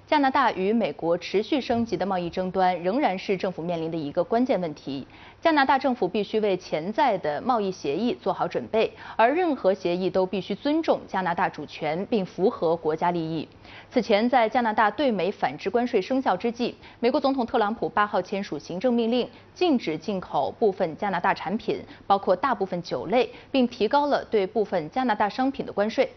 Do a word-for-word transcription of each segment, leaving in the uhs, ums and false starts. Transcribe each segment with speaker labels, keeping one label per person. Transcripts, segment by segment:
Speaker 1: 加拿大与美国持续升级的贸易争端仍然是政府面临的一个关键问题。加拿大政府必须为潜在的贸易协议做好准备，而任何协议都必须尊重加拿大主权，并符合国家利益。此前，在加拿大对美反制关税生效之际，美国总统特朗普八号签署行政命令，禁止进口部分加拿大产品，包括大部分酒类，并提高了对部分加拿大商品的关税。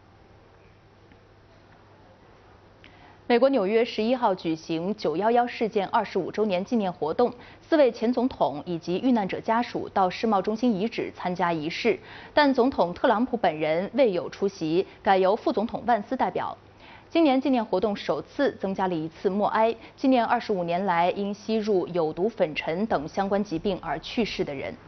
Speaker 1: 美国纽约十一号举行九一一事件二十五周年纪念活动，四位前总统以及遇难者家属到世贸中心遗址参加仪式，但总统特朗普本人未有出席，改由副总统万斯代表。今年纪念活动首次增加了一次默哀，纪念二十五年来因吸入有毒粉尘等相关疾病而去世的人。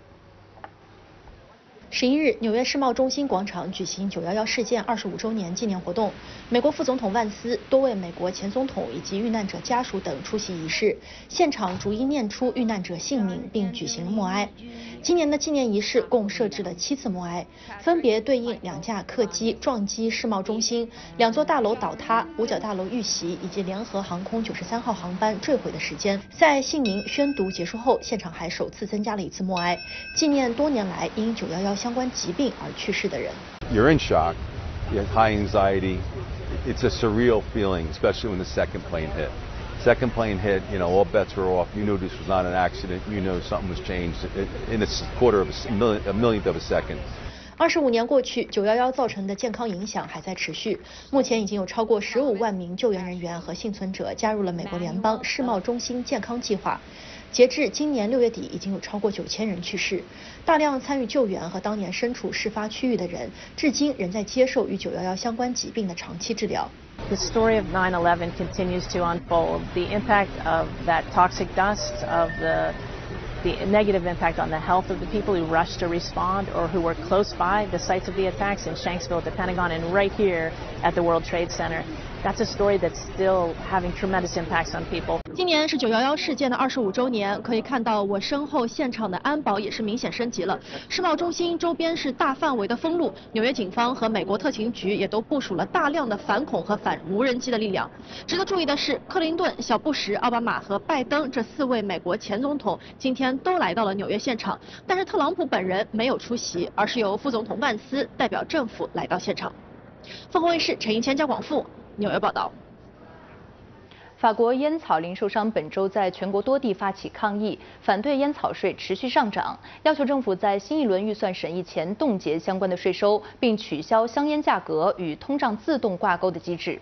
Speaker 2: 十一日，纽约世贸中心广场举行九一一事件二十五周年纪念活动。美国副总统万斯、多位美国前总统以及遇难者家属等出席仪式，现场逐一念出遇难者姓名，并举行了默哀。今年的纪念仪式共设置了七次默哀，分别对应两架客机撞击世贸中心、两座大楼倒塌、五角大楼遇袭以及联合航空九十三号航班坠毁的时间。在姓名宣读结束后，现场还首次增加了一次默哀，纪念多年来因九一一相关疾病而去世的人。
Speaker 3: You're in shock, you have high anxiety. It's a surreal feeling, especially when the second plane hit. Second plane hit, you know, all bets were off. You knew this was not an accident. You know something was changed in a quarter of a, million, a millionth of a second.
Speaker 2: 二十五年过去，九一一造成的健康影响还在持续。目前已经有超过十五万名救援人员和幸存者加入了美国联邦世贸中心健康计划。截至今年六月底，已经有超过九千人去世。大量参与救援和当年身处事发区域的人，至今仍在接受与九一一相关疾病的长期治疗。
Speaker 4: The story of nine eleven continues to unfold. The impact of that toxic dust, of the the negative impact on the health of the people who rushed to respond or who were close by the sites of the attacks in Shanksville at the Pentagon and right here at the World Trade Center. That's a story that's still having tremendous impacts on people.
Speaker 2: 今年是九一一事件的二十五周年，可以看到我身后现场的安保也是明显升级了。世贸中心周边是大范围的封路，纽约警方和美国特勤局也都部署了大量的反恐和反无人机的力量。值得注意的是，克林顿、小布什、奥巴马和拜登这四位美国前总统今天都来到了纽约现场，但是特朗普本人没有出席，而是由副总统万斯代表政府来到现场。凤凰卫视陈一谦、加广富纽约报道。
Speaker 1: 法国烟草零售商本周在全国多地发起抗议，反对烟草税持续上涨，要求政府在新一轮预算审议前冻结相关的税收，并取消香烟价格与通胀自动挂钩的机制。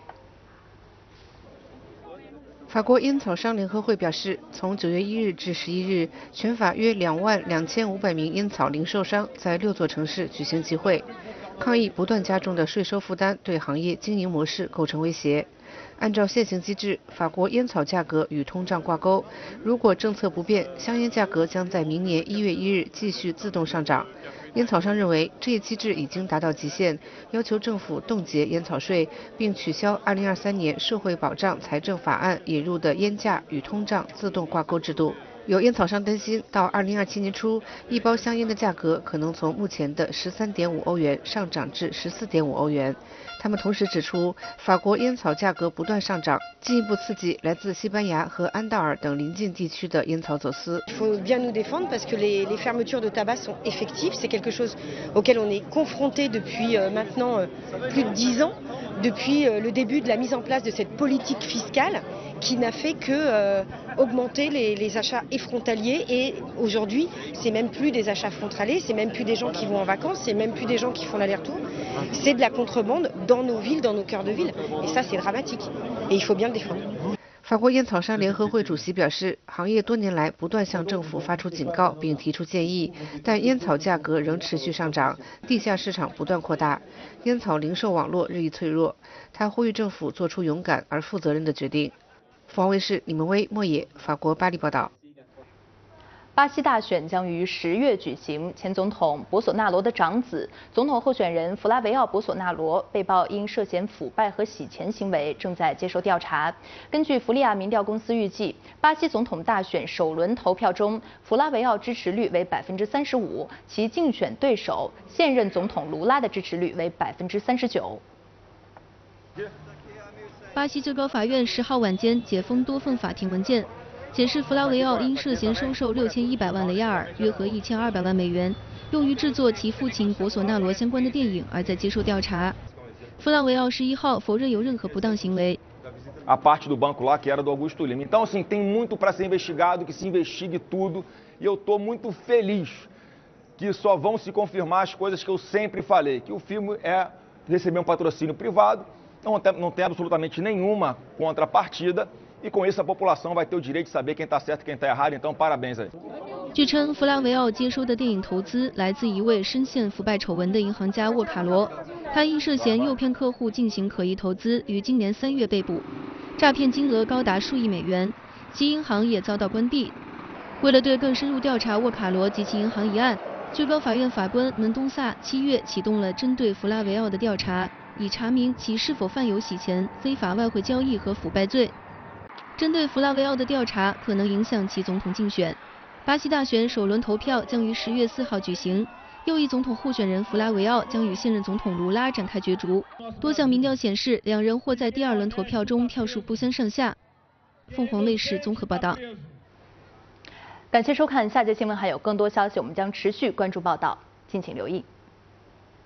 Speaker 5: 法国烟草商联合会表示，从九月一日至十一日，全法约两万两千五百名烟草零售商在六座城市举行集会，抗议不断加重的税收负担对行业经营模式构成威胁。按照现行机制，法国烟草价格与通胀挂钩，如果政策不变，香烟价格将在明年一月一日继续自动上涨。烟草商认为这一机制已经达到极限，要求政府冻结烟草税，并取消二零二三年社会保障财政法案引入的烟价与通胀自动挂钩制度。有烟草商担心，到二零二七年初，一包香烟的价格可能从目前的十三点五欧元上涨至十四点五欧元。他们同时指出，法国烟草价格不断上涨，进一步刺激来自西班牙和安道尔等邻近地区的烟草走私。
Speaker 6: Il faut bien nous défendre parce que les, les fermetures de tabac sont effectives. C'est quelque chose auquel on est confronté depuis euh, maintenant euh, plus de dix ans, depuis euh, le début de la mise en place de cette politique fiscale qui n'a fait que euh, augmenter les, les achats effrontaliers et aujourd'hui c'est même plus des achats frontaliers, c'est même plus des gens qui vont en vacances, c'est même plus des gens qui font l'aller-retour, c'est de la contrebande dans nos villes, dans nos cœurs de ville et ça c'est dramatique et il faut bien le défendre.
Speaker 5: 法国烟草商联合会主席表示，行业多年来不断向政府发出警告并提出建议，但烟草价格仍持续上涨，地下市场不断扩大，烟草零售网络日益脆弱。他呼吁政府做出勇敢而负责任的决定。凤凰卫视李文威、莫野，法国巴黎报道。
Speaker 1: 巴西大选将于十月举行，前总统博索纳罗的长子、总统候选人弗拉维奥·博索纳罗被曝因涉嫌腐败和洗钱行为，正在接受调查。根据弗利亚民调公司预计，巴西总统大选首轮投票中，弗拉维奥支持率为百分之三十五，其竞选对手现任总统卢拉的支持率为百分之三十九。
Speaker 7: 巴西最高法院十号晚间解封多份法庭文件，显示弗拉维奥因涉嫌收受六千一百万雷亚尔（约合一千二百万美元），用于制作其父亲博索纳罗相关的电影，而在接受调查。弗拉维奥十一号否认有任何不当行为。
Speaker 8: A parte do banco lá que era do Augusto Lima. Então, assim, tem muito para ser investigado, que se investigue tudo. E eu estou muito feliz que só vão se confirmar as coisas que eu sempre falei, que o filme é receber um patrocínio privado, não tem, não tem absolutamente nenhuma contrapartida, e com isso a população vai ter o direito de saber quem está certo e quem está errado. Então, parabéns aí.
Speaker 7: 据称，弗拉维奥接收的电影投资来自一位深陷腐败丑闻的银行家沃卡罗，他因涉嫌诱骗客户进行可疑投资，于今年三月被捕。 诈骗金额高达数亿美元，其银行也遭到关闭。为了对更深入调查沃卡罗及其银行一案，最高法院法官门东萨七月启动了针对弗拉维奥的调查，以查明其是否犯有洗钱、非法外汇交易和腐败罪。针对弗拉维奥的调查可能影响其总统竞选。巴西大选首轮投票将于十月四号举行。 右翼总统候选人弗拉维奥将与现任总统卢拉展开角逐。多项民调显示，两人或在第二轮投票中票数不相上下。凤凰卫视综合报道。
Speaker 1: 感谢收看，下节新闻还有更多消息，我们将持续关注报道，敬请留意。